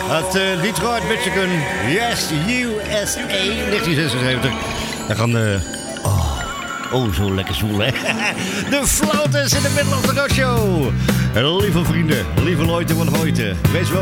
Uit Detroit, Michigan. Yes, USA, 1976. Daar gaan zo lekker zwoel, hè. De Floaters in de Middle of the Road Show. Lieve vrienden, lieve Leute van Hoyte. Wees welkom.